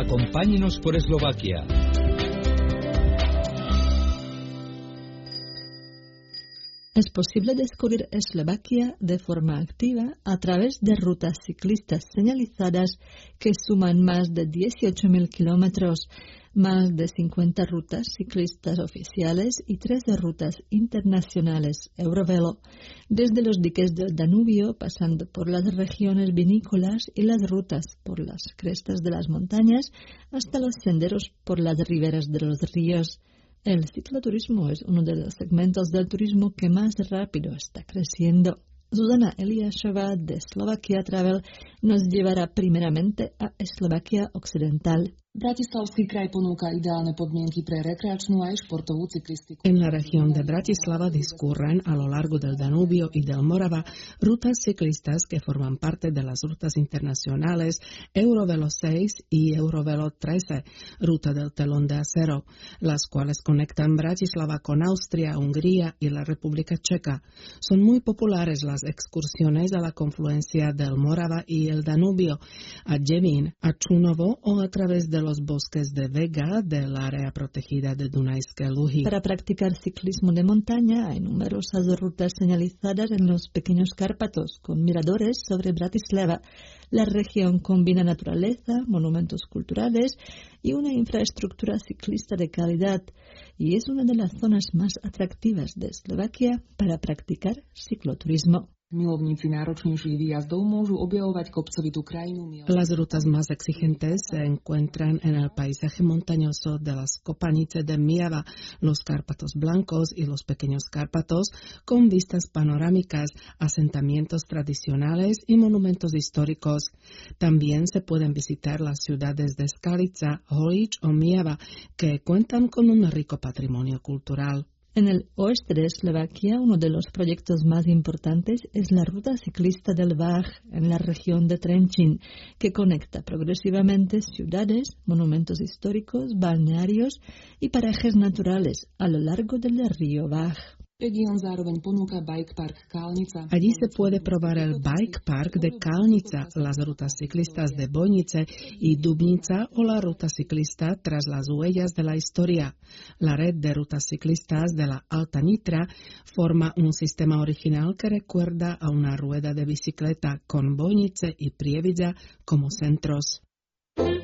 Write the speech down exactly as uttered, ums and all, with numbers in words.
Acompáñenos por Eslovaquia. Es posible descubrir Eslovaquia de forma activa a través de rutas ciclistas señalizadas que suman más de dieciocho mil kilómetros, más de cincuenta rutas ciclistas oficiales y trece rutas internacionales Eurovelo, desde los diques del Danubio, pasando por las regiones vinícolas y las rutas por las crestas de las montañas, hasta los senderos por las riberas de los ríos. El cicloturismo es uno de los segmentos del turismo que más rápido está creciendo. Zuzana Eliášová de Slovakia Travel nos llevará primeramente a Eslovaquia Occidental. Bratislavský kraj ponúka ideálne podmienky pre rekreačnú aj športovú cyklistiku. En la región de Bratislava discurren a lo largo del Danubio y del Morava rutas ciclistas que forman parte de las rutas internacionales Eurovelo seis y Eurovelo trece, ruta del telón de acero, las cuales conectan Bratislava con Austria, Hungría y la República Checa. Son muy populares las excursiones a la confluencia del Morava y el Danubio, a Děvín, a Čunovo o a través de los bosques de Vega del área protegida de Dunajské Luhy. Para practicar ciclismo de montaña hay numerosas rutas señalizadas en los pequeños Cárpatos con miradores sobre Bratislava. La región combina naturaleza, monumentos culturales y una infraestructura ciclista de calidad y es una de las zonas más atractivas de Eslovaquia para practicar cicloturismo. Milovníci náročnejších výjazdov môžu objavovať kopcovitú krajinu. Las rutas más exigentes se encuentran en el paisaje montañoso de las Kopanice de Myjava, los Cárpatos Blancos y los Pequeños Cárpatos, con vistas panorámicas, asentamientos tradicionales y monumentos históricos. También se pueden visitar las ciudades de Skalica, Holíč o Myjava, que cuentan con un rico patrimonio cultural. En el oeste de Eslovaquia, uno de los proyectos más importantes es la ruta ciclista del Váh, en la región de Trenčín, que conecta progresivamente ciudades, monumentos históricos, balnearios y parajes naturales a lo largo del río Váh. Región zároveň ponúka bike park Kalnica. Allí se puede probar el bike park de Kalnica, las rutas ciclistas de Bojnice y Dubnica o la ruta ciclista tras las huellas de la historia. La red de rutas ciclistas de la Alta Nitra forma un sistema original que recuerda a una rueda de bicicleta con Bojnice y Prievidza como centros.